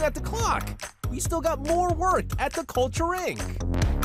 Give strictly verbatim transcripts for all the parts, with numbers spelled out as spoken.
at the clock. We still got more work at the Culture Incorporated.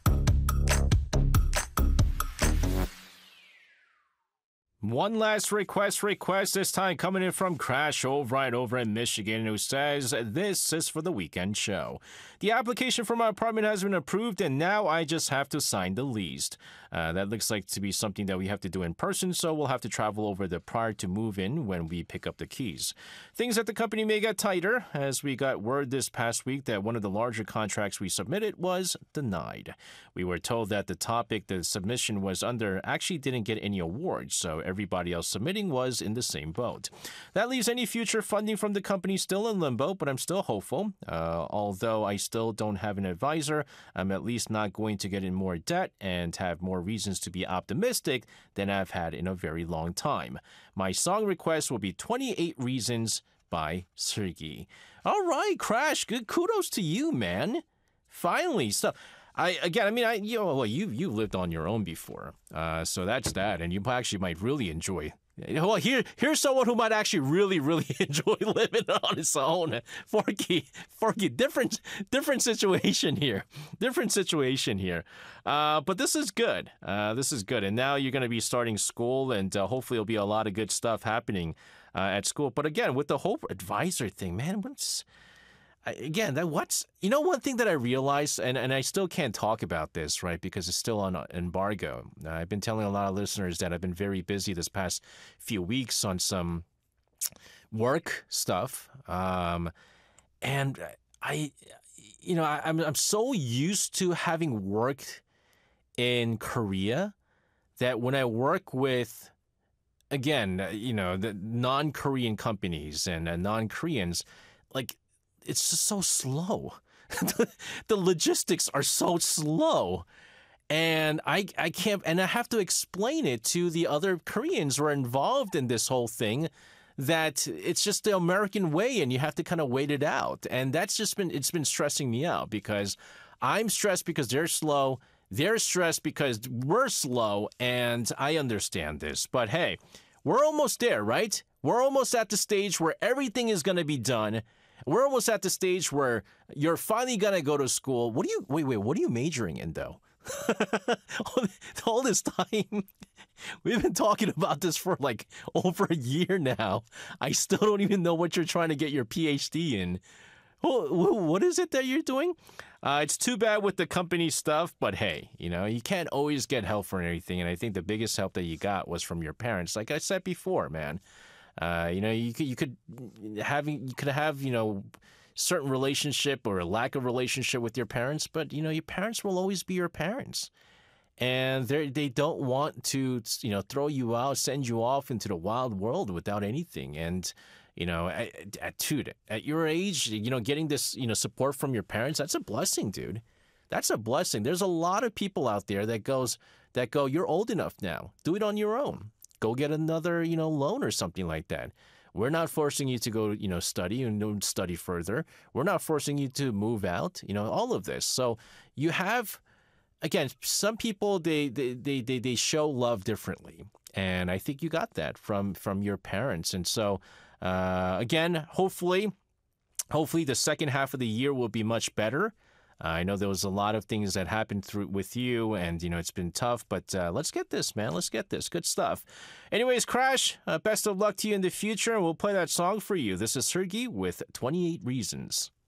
One last request, request, this time coming in from Crash over right over in Michigan, who says, this is for the weekend show. The application for my apartment has been approved, and now I just have to sign the lease. Uh, that looks like to be something that we have to do in person, so we'll have to travel over there prior to move in when we pick up the keys. Things at the company may get tighter, as we got word this past week that one of the larger contracts we submitted was denied. We were told that the topic the submission was under actually didn't get any awards, so everybody else submitting was in the same boat. That leaves any future funding from the company still in limbo, but I'm still hopeful. Uh, although I still don't have an advisor, I'm at least not going to get in more debt and have more reasons to be optimistic than I've had in a very long time. My song request will be twenty-eight Reasons by Sergey. All right, Crash, good kudos to you, man. Finally, so I again, I mean, I you know, well, you you lived on your own before, uh, so that's that, and you actually might really enjoy. Well, here here's someone who might actually really really enjoy living on his own. Forky, Forky, different different situation here, different situation here. Uh, but this is good. Uh, this is good, and now you're going to be starting school, and uh, hopefully there'll be a lot of good stuff happening uh, at school. But again, with the whole advisor thing, man, what's Again, that what's you know one thing that I realized, and, and I still can't talk about this, right, because it's still on embargo. Uh, I've been telling a lot of listeners that I've been very busy this past few weeks on some work stuff, um, and I, you know, I, I'm I'm so used to having worked in Korea that when I work with, again, you know, the non-Korean companies and uh, non-Koreans, like. It's just so slow. The logistics are so slow. And I I can't, and I have to explain it to the other Koreans who are involved in this whole thing that it's just the American way and you have to kind of wait it out. And that's just been, it's been stressing me out because I'm stressed because they're slow. They're stressed because we're slow. And I understand this. But hey, we're almost there, right? We're almost at the stage where everything is going to be done. We're almost at the stage where you're finally going to go to school. What do you, wait, wait, what are you majoring in though? All this time, we've been talking about this for like over a year now. I still don't even know what you're trying to get your P H D in. What is it that you're doing? Uh, it's too bad with the company stuff, but hey, you know, you can't always get help for anything. And I think the biggest help that you got was from your parents. Like I said before, man. Uh, you know, you could you could having you could have you know certain relationship or a lack of relationship with your parents, but you know your parents will always be your parents, and they they don't want to you know throw you out, send you off into the wild world without anything. And you know, at, at dude, at your age, you know, getting this you know support from your parents, that's a blessing, dude. That's a blessing. There's a lot of people out there that goes that go, you're old enough now, do it on your own. Go get another, you know, loan or something like that. We're not forcing you to go, you know, study and don't study further. We're not forcing you to move out, you know, all of this. So you have, again, some people, they they they they, they show love differently. And I think you got that from from your parents. And so, uh, again, hopefully, hopefully the second half of the year will be much better. Uh, I know there was a lot of things that happened through with you, and you know it's been tough. But uh, let's get this, man. Let's get this. Good stuff. Anyways, Crash, uh, best of luck to you in the future, and we'll play that song for you. This is Sergey with twenty-eight Reasons.